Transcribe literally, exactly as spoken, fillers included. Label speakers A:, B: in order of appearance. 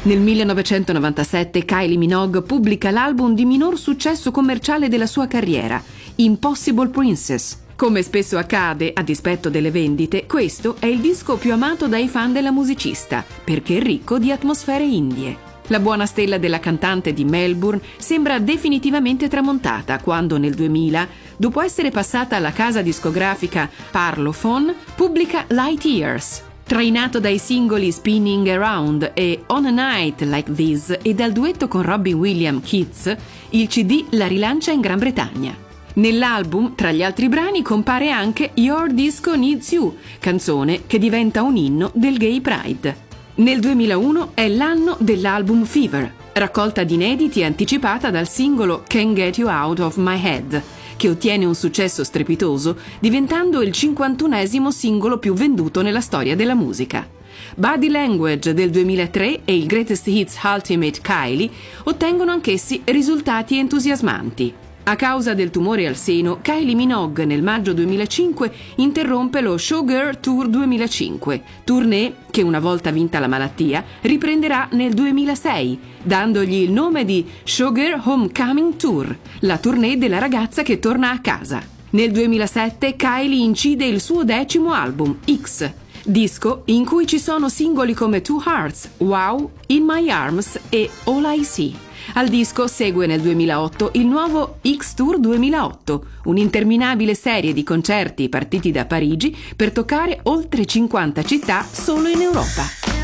A: Nel millenovecentonovantasette Kylie Minogue pubblica l'album di minor successo commerciale della sua carriera, Impossible Princess. Come spesso accade, a dispetto delle vendite, questo è il disco più amato dai fan della musicista, perché è ricco di atmosfere indie. La buona stella della cantante di Melbourne sembra definitivamente tramontata quando nel duemila, dopo essere passata alla casa discografica Parlophone, pubblica Light Years. Trainato dai singoli Spinning Around e On a Night Like This e dal duetto con Robbie Williams Kids, il C D la rilancia in Gran Bretagna. Nell'album, tra gli altri brani, compare anche Your Disco Needs You, canzone che diventa un inno del Gay Pride. Nel duemilauno è l'anno dell'album Fever, raccolta di inediti anticipata dal singolo Can't Get You Out of My Head, che ottiene un successo strepitoso, diventando il cinquantunesimo singolo più venduto nella storia della musica. Body Language del duemilatré e il Greatest Hits Ultimate Kylie ottengono anch'essi risultati entusiasmanti. A causa del tumore al seno, Kylie Minogue nel maggio duemilacinque interrompe lo Showgirl Tour duemilacinque, tournée che, una volta vinta la malattia, riprenderà nel duemilasei, dandogli il nome di Showgirl Homecoming Tour, la tournée della ragazza che torna a casa. Nel duemilasette Kylie incide il suo decimo album, X, disco in cui ci sono singoli come Two Hearts, Wow, In My Arms e All I See. Al disco segue nel duemilaotto il nuovo X Tour duemilaotto, un'interminabile serie di concerti partiti da Parigi per toccare oltre cinquanta città solo in Europa.